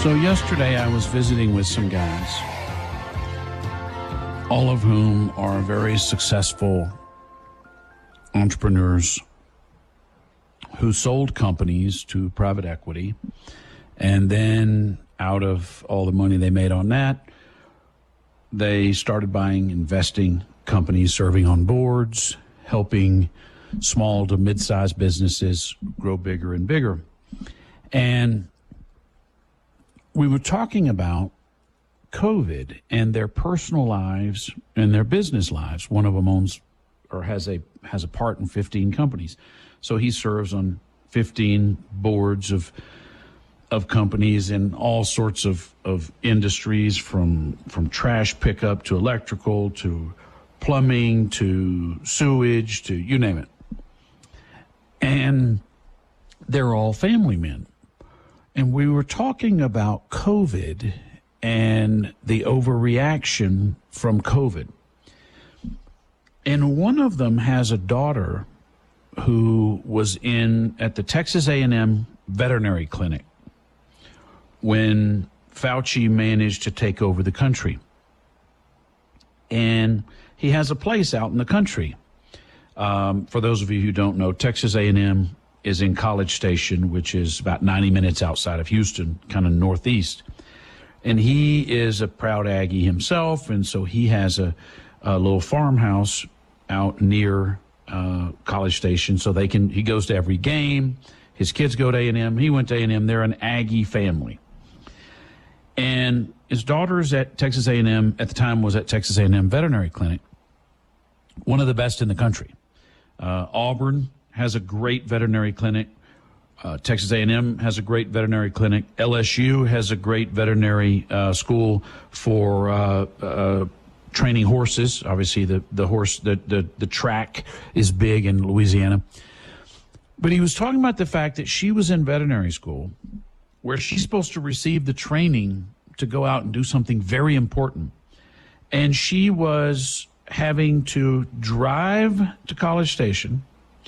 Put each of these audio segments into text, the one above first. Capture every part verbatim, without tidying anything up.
So yesterday I was visiting with some guys, all of whom are very successful entrepreneurs who sold companies to private equity, and then out of all the money they made on that, they started buying, investing companies, serving on boards, helping small to mid-sized businesses grow bigger and bigger. And we were talking about COVID and their personal lives and their business lives. One of them owns or has a has a part in fifteen companies. So he serves on fifteen boards of of companies in all sorts of, of industries, from from trash pickup to electrical to plumbing to sewage to you name it. And they're all family men. And we were talking about COVID and the overreaction from COVID. And one of them has a daughter who was in at the Texas A and M veterinary clinic when Fauci managed to take over the country. And he has a place out in the country. Um, for those of you who don't know, Texas A and M is in College Station, which is about ninety minutes outside of Houston, kind of northeast. And he is a proud Aggie himself, and so he has a, a little farmhouse out near uh, College Station, so they can. He goes to every game. His kids go to A and M. He went to A and M. They're an Aggie family. And his daughter's at Texas A and M, at the time was at Texas A and M Veterinary Clinic, one of the best in the country. Uh, Auburn has a great veterinary clinic. Uh, Texas A and M has a great veterinary clinic. L S U has a great veterinary uh, school for uh, uh, training horses. Obviously, the the horse the, the the track is big in Louisiana. But he was talking about the fact that she was in veterinary school, where she's supposed to receive the training to go out and do something very important, and she was having to drive to College Station.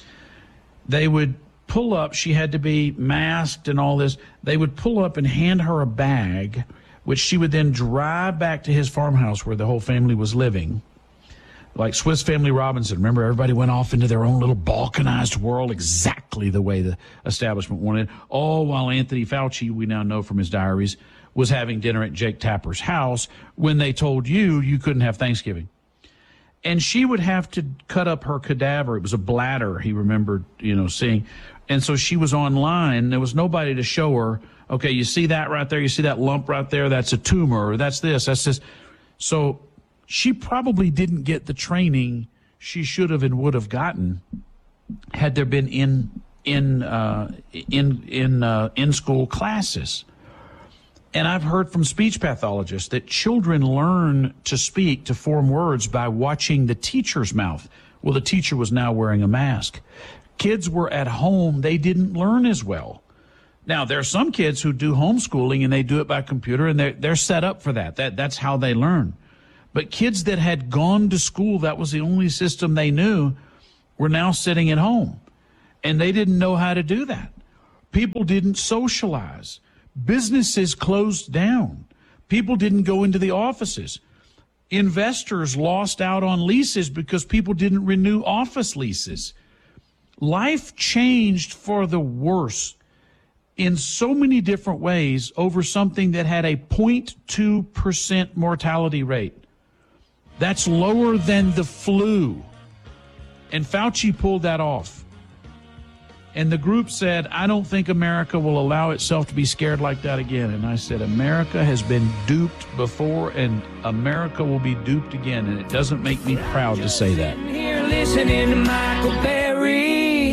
They would pull up. She had to be masked and all this. They would pull up and hand her a bag, which she would then drive back to his farmhouse where the whole family was living. Like Swiss Family Robinson. Remember, everybody went off into their own little balkanized world exactly the way the establishment wanted. All while Anthony Fauci, we now know from his diaries, was having dinner at Jake Tapper's house when they told you you couldn't have Thanksgiving. And she would have to cut up her cadaver. It was a bladder, he remembered, you know, seeing. And so she was online. There was nobody to show her, okay, you see that right there? You see that lump right there? That's a tumor, or that's this, that's this. So she probably didn't get the training she should have and would have gotten had there been in in uh, in in uh, in school classes. And I've heard from speech pathologists that children learn to speak, to form words, by watching the teacher's mouth. Well, the teacher was now wearing a mask. Kids were at home. They didn't learn as well. Now, there are some kids who do homeschooling and they do it by computer, and they're, they're set up for that. that. That's how they learn. But kids that had gone to school, that was the only system they knew, were now sitting at home. And they didn't know how to do that. People didn't socialize. Businesses closed down. People didn't go into the offices. Investors lost out on leases because people didn't renew office leases. Life changed for the worse in so many different ways over something that had a zero point two percent mortality rate. That's lower than the flu. And Fauci pulled that off. And the group said, I don't think America will allow itself to be scared like that again. And I said, America has been duped before, and America will be duped again. And it doesn't make me proud to say that. Here listening to Michael Berry.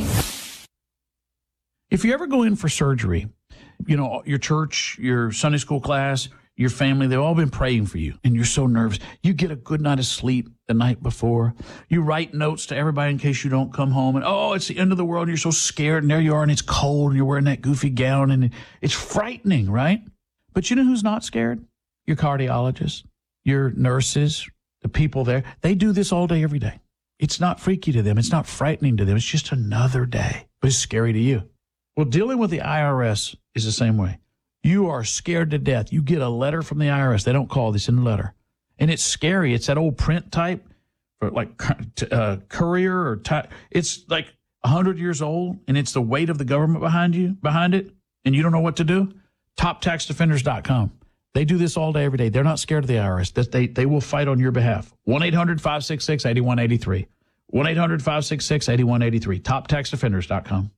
If you ever go in for surgery, you know, your church, your Sunday school class, your family, they've all been praying for you, and you're so nervous. You get a good night of sleep the night before. You write notes to everybody in case you don't come home, and oh, it's the end of the world, and you're so scared, and there you are, and it's cold, and you're wearing that goofy gown, and it's frightening, right? But you know who's not scared? Your cardiologists, your nurses, the people there. They do this all day, every day. It's not freaky to them. It's not frightening to them. It's just another day, but it's scary to you. Well, dealing with the I R S is the same way. You are scared to death. You get a letter from the I R S. They don't call this in a letter. And it's scary. It's that old print type, for like uh, courier or type. It's like one hundred years old, and it's the weight of the government behind you, behind it, and you don't know what to do. top tax defenders dot com. They do this all day, every day. They're not scared of the I R S. They, they will fight on your behalf. one eight hundred five six six eight one eight three. one eight hundred five six six eight one eight three. top tax defenders dot com.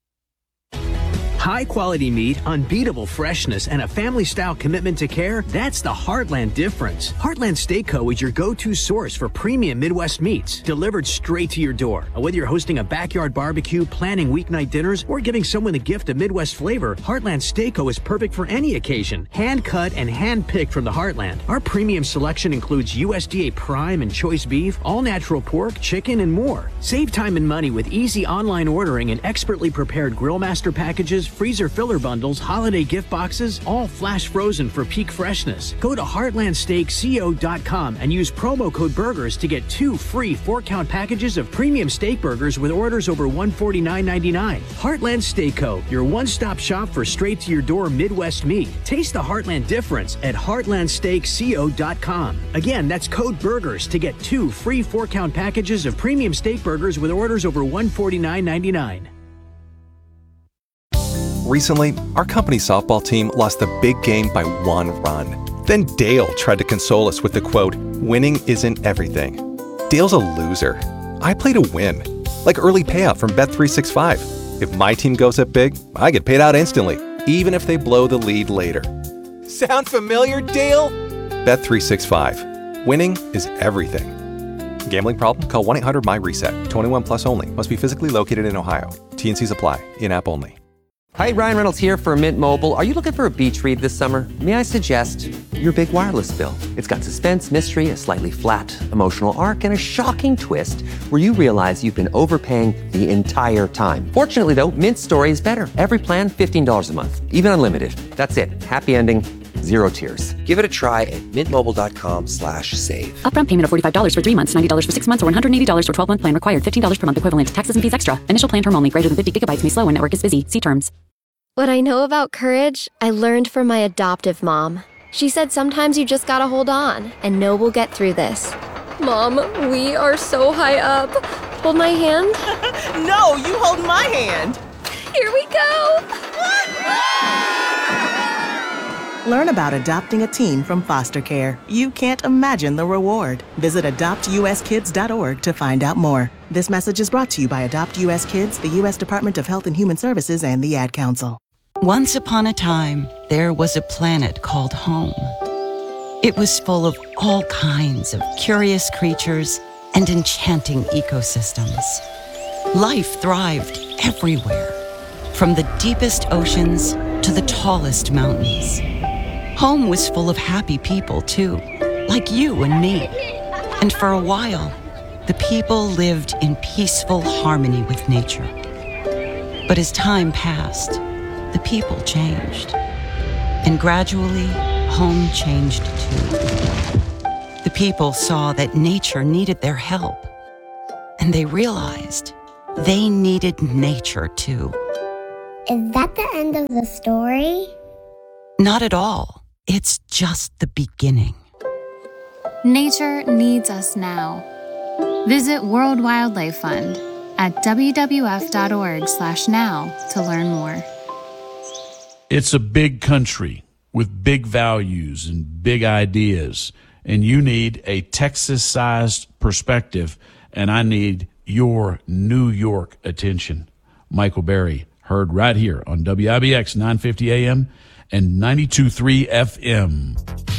High quality meat, unbeatable freshness, and a family style commitment to care. That's the Heartland difference. Heartland Steak Co. is your go-to source for premium Midwest meats delivered straight to your door. Whether you're hosting a backyard barbecue, planning weeknight dinners, or giving someone a gift of Midwest flavor, Heartland Steak Co. is perfect for any occasion. Hand cut and hand picked from the Heartland. Our premium selection includes U S D A prime and choice beef, all natural pork, chicken, and more. Save time and money with easy online ordering and expertly prepared grill master packages, freezer filler bundles, holiday gift boxes, all flash frozen for peak freshness. Go to heartland steak co dot com and use promo code BURGERS to get two free four-count packages of premium steak burgers with orders over one hundred forty-nine ninety-nine. Heartland Steak Co., your one-stop shop for straight-to-your-door Midwest meat. Taste the Heartland difference at heartland steak co dot com. Again, that's code BURGERS to get two free four-count packages of premium steak burgers with orders over one hundred forty-nine ninety-nine. Recently, our company softball team lost the big game by one run. Then Dale tried to console us with the quote, "Winning isn't everything." Dale's a loser. I play to win. Like early payout from Bet three sixty-five. If my team goes up big, I get paid out instantly, even if they blow the lead later. Sound familiar, Dale? Bet three sixty-five. Winning is everything. Gambling problem? Call one eight hundred my reset. twenty-one plus only. Must be physically located in Ohio. T and Cs apply. In-app only. Hi, Ryan Reynolds here for Mint Mobile. Are you looking for a beach read this summer? May I suggest your big wireless bill? It's got suspense, mystery, a slightly flat, emotional arc, and a shocking twist where you realize you've been overpaying the entire time. Fortunately, though, Mint's story is better. Every plan, fifteen dollars a month. Even unlimited. That's it. Happy ending. Zero tears. Give it a try at mintmobile.com slash save. Upfront payment of forty-five dollars for three months, ninety dollars for six months, or one hundred eighty dollars for twelve-month plan required. fifteen dollars per month equivalent. Taxes and fees extra. Initial plan term only. Greater than fifty gigabytes may slow when network is busy. See terms. What I know about courage, I learned from my adoptive mom. She said sometimes you just gotta hold on and know we'll get through this. Mom, we are so high up. Hold my hand. No, you hold my hand. Here we go. Learn about adopting a teen from foster care. You can't imagine the reward. Visit adopt u s kids dot org to find out more. This message is brought to you by Adopt U S Kids, the U S Department of Health and Human Services, and the Ad Council. Once upon a time, there was a planet called home. It was full of all kinds of curious creatures and enchanting ecosystems. Life thrived everywhere, from the deepest oceans to the tallest mountains. Home was full of happy people, too, like you and me. And for a while, the people lived in peaceful harmony with nature. But as time passed, the people changed. And gradually, home changed too. The people saw that nature needed their help. And they realized they needed nature too. Is that the end of the story? Not at all. It's just the beginning. Nature needs us now. Visit World Wildlife Fund at w w f dot org slash now to learn more. It's a big country with big values and big ideas, and you need a Texas-sized perspective, and I need your New York attention. Michael Berry, heard right here on W I B X nine fifty A M and ninety-two point three F M.